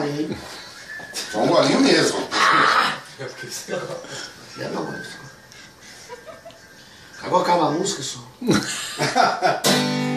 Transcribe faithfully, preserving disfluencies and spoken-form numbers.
golinho, hein? Só um golinho mesmo. É, não, mano. Acabou, acaba a música só.